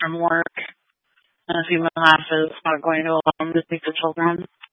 from work, and a few of my classes are going to allow them to take the children.